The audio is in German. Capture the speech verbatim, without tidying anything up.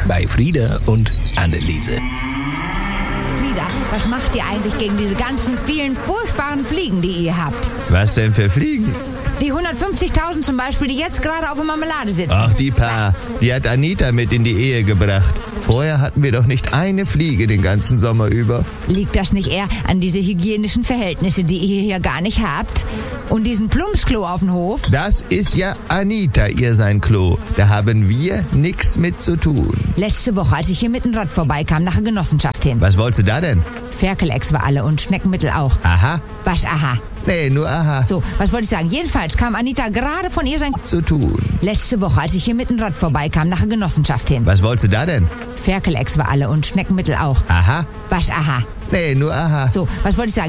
bei Frieda und Anneliese. Frieda, was macht ihr eigentlich gegen diese ganzen vielen furchtbaren Fliegen, die ihr habt? Was denn für Fliegen? Die hundertfünfzigtausend zum Beispiel, die jetzt gerade auf der Marmelade sitzen. Ach, die paar. Die hat Anita mit in die Ehe gebracht. Vorher hatten wir doch nicht eine Fliege den ganzen Sommer über. Liegt das nicht eher an diese hygienischen Verhältnisse, die ihr hier gar nicht habt? Und diesen Plumpsklo auf dem Hof? Das ist ja Anita, ihr sein Klo. Da haben wir nix mit zu tun. Letzte Woche, als ich hier mit dem Rad vorbeikam, nach der Genossenschaft hin. Was wolltest du da denn? Ferkelex war alle und Schneckenmittel auch. Aha. Was, aha? Nee, nur aha. So, was wollte ich sagen? Jedenfalls kam Anita gerade von ihr sein Zu tun. Letzte Woche, als ich hier mit dem Rad vorbeikam, nach der Genossenschaft hin. Was wolltest du da denn? Ferkelex war alle und Schneckenmittel auch. Aha. Was, aha? Nee, nur aha. So, was wollte ich sagen?